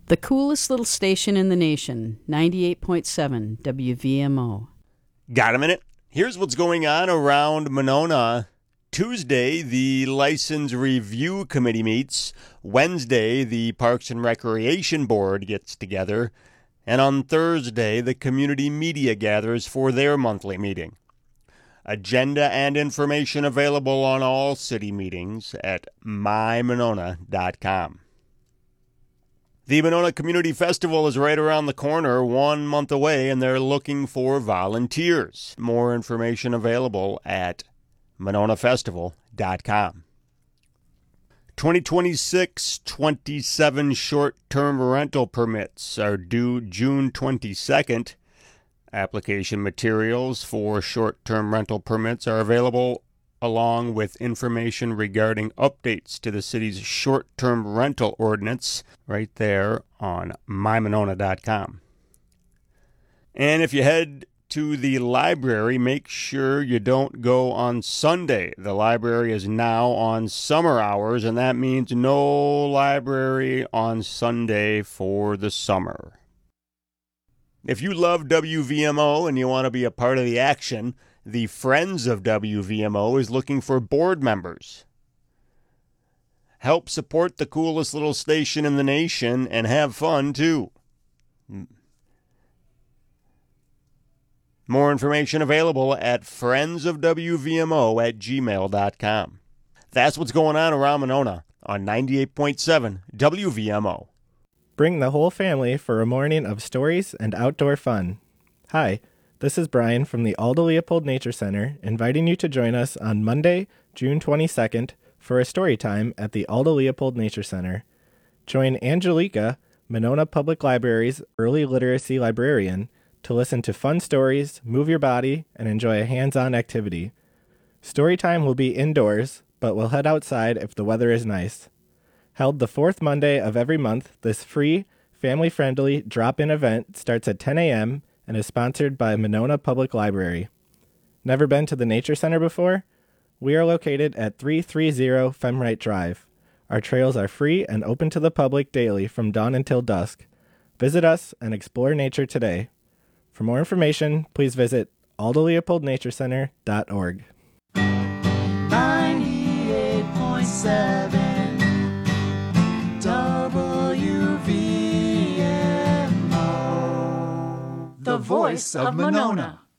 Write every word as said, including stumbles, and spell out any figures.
The coolest little station in the nation, ninety-eight point seven W V M O. Got a minute? Here's what's going on around Monona. Tuesday, the License Review Committee meets. Wednesday, the Parks and Recreation Board gets together. And on Thursday, the community media gathers for their monthly meeting. Agenda and information available on all city meetings at my monona dot com. The Monona Community Festival is right around the corner, one month away, and they're looking for volunteers. More information available at monona festival dot com. twenty twenty-six twenty-seven short-term rental permits are due June twenty-second. Application materials for short-term rental permits are available along with information regarding updates to the city's short-term rental ordinance right there on my monona dot com. And if you head to the library, make sure you don't go on Sunday. The library is now on summer hours, and that means no library on Sunday for the summer. If you love W V M O and you want to be a part of the action, the Friends of W V M O is looking for board members. Help support the coolest little station in the nation and have fun, too. More information available at friends of W V M O at gmail dot com. That's what's going on around Monona on ninety-eight point seven W V M O. Bring the whole family for a morning of stories and outdoor fun. Hi, this is Brian from the Alda Leopold Nature Center, inviting you to join us on Monday, June twenty-second, for a story time at the Alda Leopold Nature Center. Join Angelica, Monona Public Library's early literacy librarian, to listen to fun stories, move your body, and enjoy a hands-on activity. Storytime will be indoors, but we'll head outside if the weather is nice. Held the fourth Monday of every month, this free, family-friendly drop-in event starts at ten a.m. and is sponsored by Monona Public Library. Never been to the Nature Center before? We are located at three thirty Femwright Drive. Our trails are free and open to the public daily from dawn until dusk. Visit us and explore nature today. For more information, please visit alda leopold nature center dot org. ninety-eight point seven W V M O, the voice of Monona.